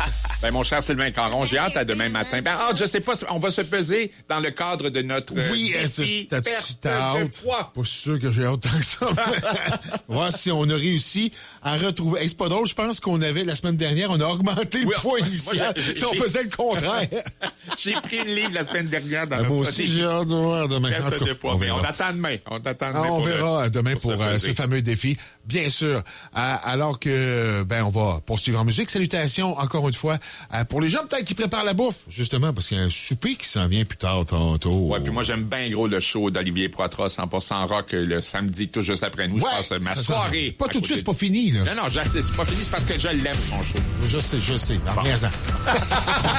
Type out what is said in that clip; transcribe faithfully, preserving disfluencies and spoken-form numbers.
Ben, mon cher Sylvain Caron, j'ai hâte à demain matin. Ben, ah, je sais pas, on va se peser dans le cadre de notre oui, euh, défi t'as perte hâte. de poids. Pas sûr que j'ai hâte tant que ça. Voir si on a réussi à retrouver. Hey, c'est pas drôle, je pense qu'on avait, la semaine dernière, on a augmenté Oui, le poids moi, initial. j'ai- Si on j'ai- faisait le contraire. J'ai pris le livre la semaine dernière dans Ben, le moi aussi, j'ai hâte de voir demain. En perte tout de cas, poids. on Mais verra. on attend demain. On attend demain. Ah, on pour verra le- demain pour, pour se euh, peser. ce fameux défi. Bien sûr. Euh, alors que, ben, on va poursuivre en musique. Salutations, encore une fois, euh, pour les gens peut-être qui préparent la bouffe, justement, parce qu'il y a un souper qui s'en vient plus tard tantôt. Ouais, puis moi, j'aime bien gros le show d'Olivier Poitras, cent pour cent rock, le samedi, tout juste après nous. Ouais, je passe ma ça, ça, soirée. Pas à tout de côté suite, c'est pas fini, là. Non, non, je sais, c'est pas fini, c'est parce que je l'aime, son show. Je sais, je sais. Alors, reviens-en.